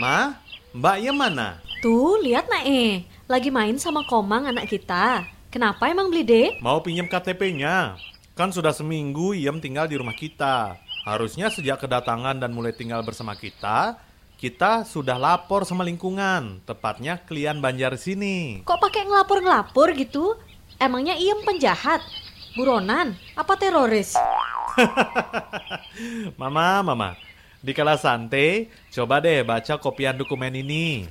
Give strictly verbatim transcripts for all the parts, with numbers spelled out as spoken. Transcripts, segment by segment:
Ma, Mbak Iem mana? Tuh, lihat nak eh. Lagi main sama Komang anak kita. Kenapa emang Blide? Mau pinjam K T P-nya. Kan sudah seminggu Iem tinggal di rumah kita. Harusnya sejak kedatangan dan mulai tinggal bersama kita, kita sudah lapor sama lingkungan, tepatnya klien Banjar sini. Kok pakai ngelapor-ngelapor gitu? Emangnya Iem penjahat? Buronan? Apa teroris? Mama, Mama, di kelas santai, coba deh baca kopian dokumen ini.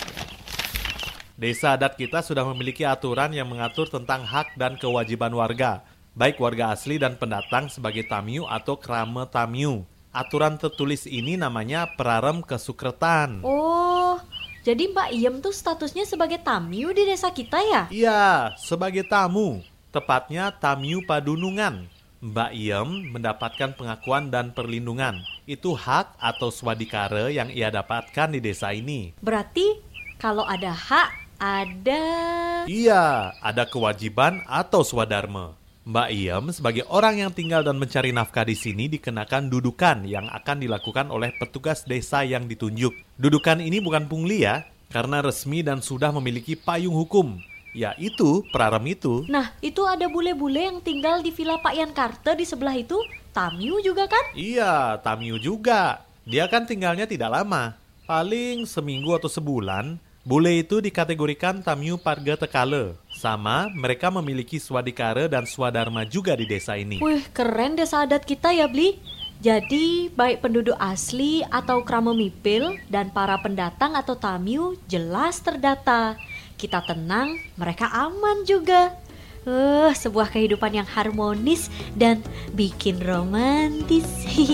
Desa adat kita sudah memiliki aturan yang mengatur tentang hak dan kewajiban warga, baik warga asli dan pendatang sebagai tamyu atau krama tamyu. Aturan tertulis ini namanya Prarem Kesukretan. Oh, jadi Mbak Iem tuh statusnya sebagai tamyu di desa kita ya? Iya, sebagai tamu, tepatnya tamyu padunungan. Mbak Iem mendapatkan pengakuan dan perlindungan. Itu hak atau swadikara yang ia dapatkan di desa ini. Berarti kalau ada hak, ada... Iya, ada kewajiban atau swadharma. Mbak Iem sebagai orang yang tinggal dan mencari nafkah di sini dikenakan dudukan yang akan dilakukan oleh petugas desa yang ditunjuk. Dudukan ini bukan pungli ya, karena resmi dan sudah memiliki payung hukum. Ya itu, Prarem itu. Nah, itu ada bule-bule yang tinggal di Villa Pak Yan Karte di sebelah itu. Tamyu juga kan? Iya, tamyu juga. Dia kan tinggalnya tidak lama. Paling seminggu atau sebulan. Bule itu dikategorikan tamyu parga tekale. Sama, mereka memiliki swadikara dan swadharma juga di desa ini. Wih, keren desa adat kita ya, Bli. Jadi, baik penduduk asli atau krama mipil dan para pendatang atau tamyu jelas terdata. Kita tenang, mereka aman juga. Uh, sebuah kehidupan yang harmonis dan bikin romantis.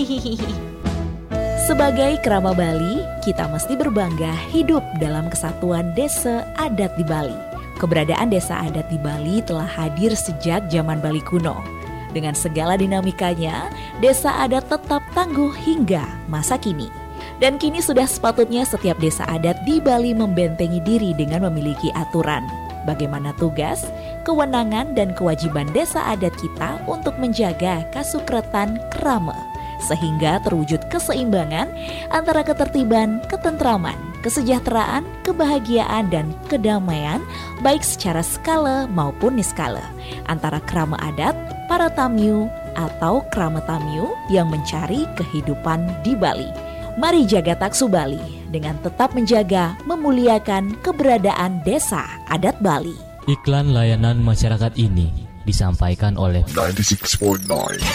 Sebagai kerama Bali, kita mesti berbangga hidup dalam kesatuan desa adat di Bali. Keberadaan desa adat di Bali telah hadir sejak zaman Bali kuno. Dengan segala dinamikanya, desa adat tetap tangguh hingga masa kini. Dan kini sudah sepatutnya setiap desa adat di Bali membentengi diri dengan memiliki aturan. Bagaimana tugas, kewenangan, dan kewajiban desa adat kita untuk menjaga kasukretan krama. Sehingga terwujud keseimbangan antara ketertiban, ketentraman, kesejahteraan, kebahagiaan, dan kedamaian baik secara skala maupun niskala antara krama adat, para tamyu, atau krama tamyu yang mencari kehidupan di Bali. Mari jaga taksu Bali dengan tetap menjaga, memuliakan keberadaan desa adat Bali. Iklan layanan masyarakat ini disampaikan oleh sembilan puluh enam titik sembilan